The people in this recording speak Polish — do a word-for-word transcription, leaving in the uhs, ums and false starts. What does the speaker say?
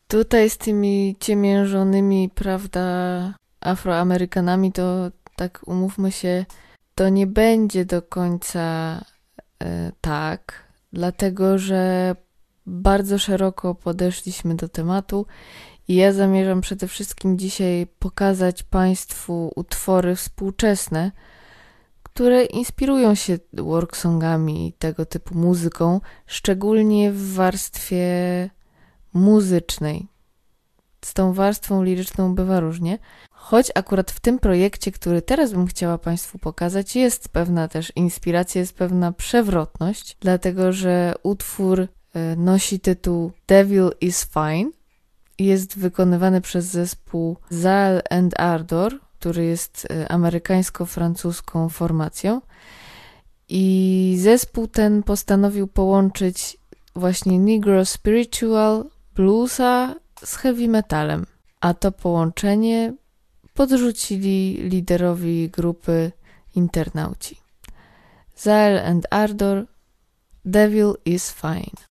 Tutaj z tymi ciemiężonymi, prawda, Afroamerykanami, to tak umówmy się, to nie będzie do końca e, tak, dlatego że bardzo szeroko podeszliśmy do tematu i ja zamierzam przede wszystkim dzisiaj pokazać Państwu utwory współczesne, które inspirują się worksongami i tego typu muzyką, szczególnie w warstwie muzycznej. Z tą warstwą liryczną bywa różnie, choć akurat w tym projekcie, który teraz bym chciała Państwu pokazać, jest pewna też inspiracja, jest pewna przewrotność, dlatego że utwór nosi tytuł Devil is Fine i jest wykonywany przez zespół Zael and Ardor, który jest amerykańsko-francuską formacją, i zespół ten postanowił połączyć właśnie Negro Spiritual, bluesa z heavy metalem, a to połączenie podrzucili liderowi grupy internauci. Zael and Ardor, Devil is Fine.